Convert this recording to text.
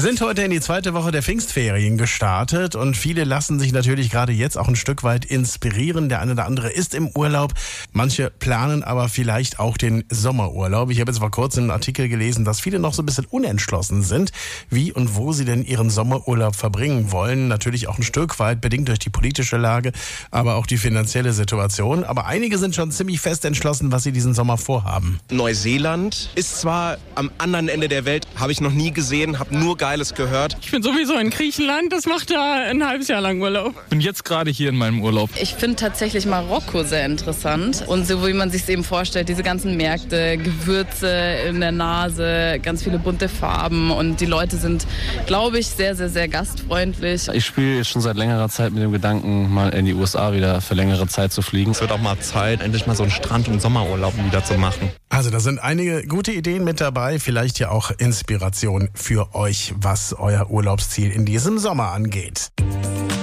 sind heute in die zweite Woche der Pfingstferien gestartet und viele lassen sich natürlich gerade jetzt auch ein Stück weit inspirieren. Der eine oder andere ist im Urlaub, manche planen aber vielleicht auch den Sommerurlaub. Ich habe jetzt vor kurzem einen Artikel gelesen, dass viele noch so ein bisschen unentschlossen sind, wie und wo sie denn ihren Sommerurlaub verbringen wollen. Natürlich auch ein Stück weit bedingt durch die politische Lage, aber auch die finanzielle Situation. Aber einige sind schon ziemlich fest entschlossen, was sie diesen Sommer vorhaben. Neuseeland ist zwar am anderen Ende der Welt, habe ich noch nie gesehen, habe nur Geiles gehört. Ich bin sowieso in Griechenland, das macht da ein halbes Jahr lang Urlaub. Ich bin jetzt gerade hier in meinem Urlaub. Ich finde tatsächlich Marokko sehr interessant und so wie man sich es eben vorstellt, diese ganzen Märkte, Gewürze in der Nase, ganz viele bunte Farben und die Leute sind, glaube ich, sehr, sehr, sehr gastfreundlich. Ich spiele schon seit längerer Zeit mit dem Gedanken, mal in die USA wieder für längere Zeit zu fliegen. Es wird auch mal Zeit, endlich mal so einen Strand- und Sommerurlaub wieder zu machen. Also da sind einige gute Ideen mit dabei, vielleicht ja auch Inspiration für euch, was euer Urlaubsziel in diesem Sommer angeht.